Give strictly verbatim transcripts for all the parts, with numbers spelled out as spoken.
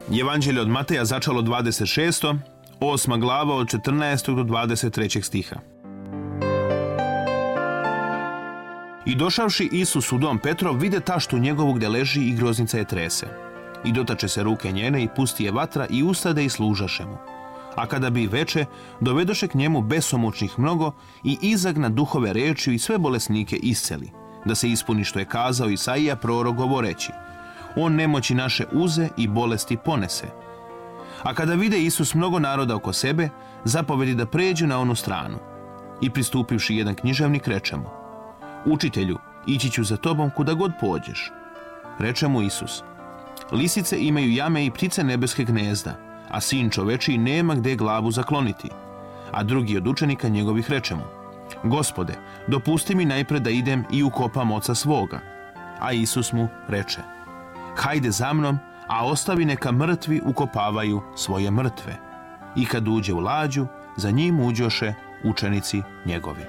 Evanđelje od Mateja začalo dvadeset šesto, osma glava od četrnaestog do dvadeset trećeg stiha. I došavši Isus u dom Petrov, vide taštu njegovu gde leži i groznica je trese. I dotače se ruke njene i pusti je vatra i ustade i služaše mu. A kada bi veče, dovedoše k njemu besomučnih mnogo i izagna duhove rečju i sve bolesnike isceli, da se ispuni što je kazao Isaija prorok govoreći: on nemoći naše uze i bolesti ponese. A kada vide Isus mnogo naroda oko sebe, zapovedi da pređu na onu stranu. I pristupivši jedan književnik reče mu: učitelju, ići ću za tobom kuda god pođeš. Reče mu Isus: lisice imaju jame i ptice nebeske gnezda, a sin čovečiji nema gde glavu zakloniti. A drugi od učenika njegovih reče mu: Gospode, dopusti mi najpre da idem i ukopam oca svoga. A Isus mu reče: hajde za mnom, a ostavi neka mrtvi ukopavaju svoje mrtve. I kad uđe u lađu, za njim uđoše učenici njegovi.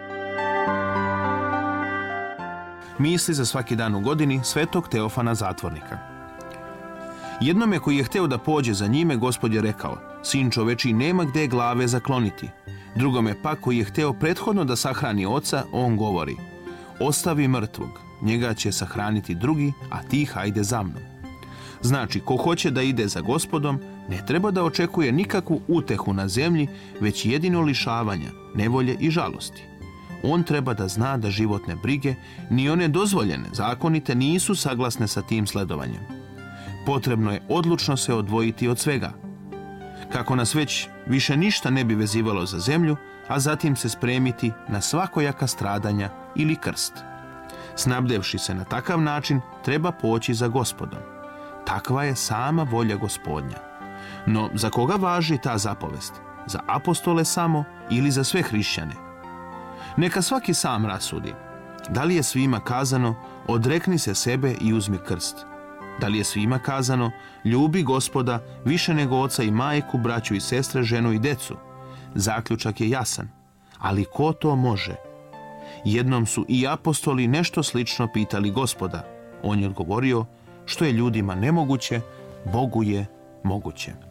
Misli za svaki dan u godini svetog Teofana Zatvornika. Jednome koji je hteo da pođe za njime, Gospod je rekao: sin čovečiji nema gde glave zakloniti. Drugome pak koji je hteo prethodno da sahrani oca, on govori: ostavi mrtvog, njega će sahraniti drugi, a ti hajde za mnom. Znači, ko hoće da ide za Gospodom, ne treba da očekuje nikakvu utehu na zemlji, već jedino lišavanja, nevolje i žalosti. On treba da zna da životne brige, ni one dozvoljene, zakonite, nisu saglasne sa tim sledovanjem. Potrebno je odlučno se odvojiti od svega. Kako nas već više ništa ne bi vezivalo za zemlju, a zatim se spremiti na svakojaka stradanja ili krst. Snabdevši se na takav način, treba poći za Gospodom. Takva je sama volja Gospodnja. No, za koga važi ta zapovest? Za apostole samo ili za sve hrišćane? Neka svaki sam rasudi. Da li je svima kazano: odrekni se sebe i uzmi krst? Da li je svima kazano: ljubi Gospoda više nego oca i majku, braću i sestre, ženu i decu? Zaključak je jasan. Ali ko to može? Jednom su i apostoli nešto slično pitali Gospoda. On je odgovorio: što je ljudima nemoguće, Bogu je moguće.